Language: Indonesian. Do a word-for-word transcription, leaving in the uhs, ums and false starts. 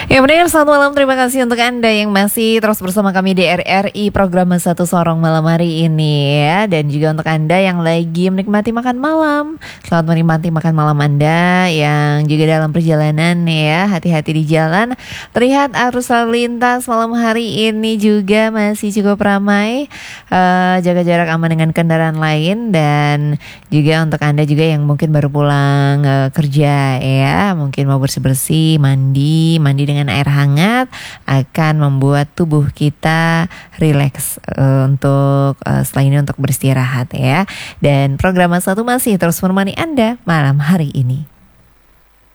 Ya pendengar selamat malam, terima kasih untuk Anda yang masih terus bersama kami di R R I program Satu Sorong malam hari ini ya. Dan juga untuk Anda yang lagi menikmati makan malam, selamat menikmati makan malam Anda. Yang juga dalam perjalanan ya, hati-hati di jalan. Terlihat arus lalu lintas malam hari ini juga masih cukup ramai. uh, Jaga jarak aman dengan kendaraan lain. Dan juga untuk Anda juga yang mungkin baru pulang uh, kerja ya, mungkin mau bersih-bersih, mandi, mandi dengan air hangat akan membuat tubuh kita rileks uh, untuk uh, setelah ini untuk beristirahat ya. Dan program Satu masih terus menemani Anda malam hari ini.